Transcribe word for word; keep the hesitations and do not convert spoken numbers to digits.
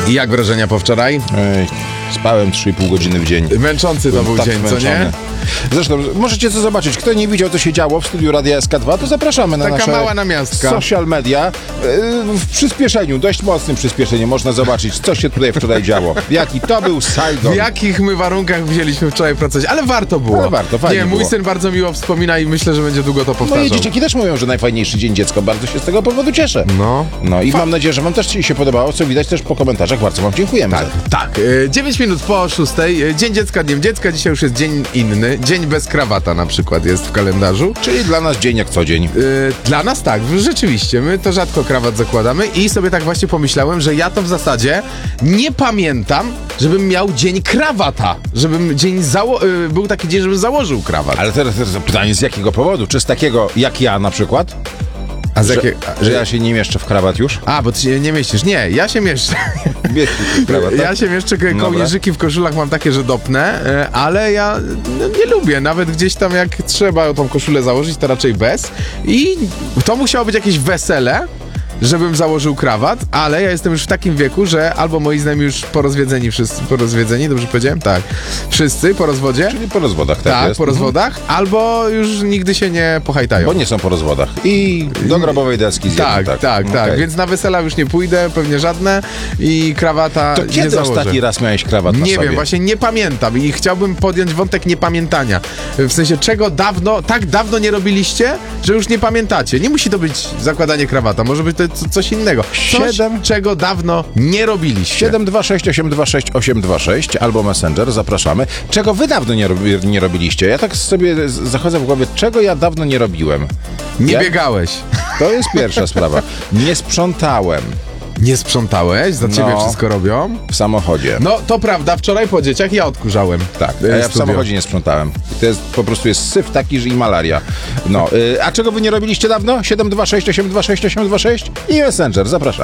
I jak wrażenia po wczoraj? Ej, spałem trzy i pół godziny w dzień. Męczący to był tak dzień, zmęczony. co nie? Zresztą możecie to zobaczyć. Kto nie widział, co się działo w studiu Radia S K dwa, to zapraszamy na Taka nasze mała namiastka. social media. Yy, W przyspieszeniu, dość mocnym przyspieszeniu można zobaczyć, co się tutaj wczoraj działo. Jaki to był Saigon. W jakich my warunkach wzięliśmy wczoraj pracować, ale warto było. Ale warto, fajnie Nie, mój było. syn bardzo miło wspomina i myślę, że będzie długo to powtarzał. Moje dzieciaki też mówią, że najfajniejszy dzień dziecka. Bardzo się z tego powodu cieszę. No. No i mam nadzieję, że wam też się podobało, co widać też po komentarzach. Bardzo wam dziękujemy. Tak, za to. tak. E, dziewięć minut po szóstej. E, Dzień dziecka, dniem dziecka. Dzisiaj już jest dzień inny. Dzień bez krawata na przykład jest w kalendarzu. Czyli dla nas dzień jak co dzień. E, Dla nas tak, rzeczywiście. My to rzadko krawat zakładamy i sobie tak właśnie pomyślałem, że ja to w zasadzie nie pamiętam, żebym miał dzień krawata. Żebym dzień zało- e, był taki dzień, żebym założył krawat. Ale teraz, teraz pytanie, z jakiego powodu? Czy z takiego jak ja na przykład? A z Że, jakie... że ja się nie mieszczę w krawat już? A, bo ty się nie mieścisz. Nie, ja się mieszczę. Mieścisz w krawat, tak? Ja się mieszczę, ko- kołnierzyki w koszulach mam takie, że dopnę, e, ale ja no, nie lubię. Nawet gdzieś tam jak trzeba tą koszulę założyć, to raczej bez. I to musiało być jakieś wesele, żebym założył krawat, ale ja jestem już w takim wieku, że albo moi znajomi już porozwiedzeni wszyscy, porozwiedzeni, dobrze powiedziałem? Tak. Wszyscy po rozwodzie. Czyli po rozwodach, tak, Tak, jest. po rozwodach, albo już nigdy się nie pohajtają. Bo nie są po rozwodach. I do grobowej deski zjedą, Tak, tak, tak, tak. Okej. Więc na wesela już nie pójdę, pewnie żadne i krawata To nie kiedy założę. ostatni raz miałeś krawat na Nie sobie? wiem, właśnie nie pamiętam i chciałbym podjąć wątek niepamiętania. W sensie, czego dawno, tak dawno nie robiliście, że już nie pamiętacie. Nie musi to być zakładanie krawata, może być to c- coś innego. Coś, Siedem. czego dawno nie robiliście. siedem dwa sześć osiem dwa sześć osiem dwa sześć albo Messenger, zapraszamy. Czego wy dawno nie, robi, nie robiliście? Ja tak sobie z- zachodzę w głowie, czego ja dawno nie robiłem. Nie Ja? biegałeś. To jest pierwsza sprawa. Nie sprzątałem Nie sprzątałeś, za ciebie No. wszystko robią. w samochodzie. No, to prawda, wczoraj po dzieciach ja odkurzałem. Tak, a e, ja w studio. samochodzie nie sprzątałem. I to jest po prostu jest syf taki, że i malaria. No, y, a czego wy nie robiliście dawno? siedem dwa sześć osiem dwa sześć osiem dwa sześć i Messenger, zapraszamy.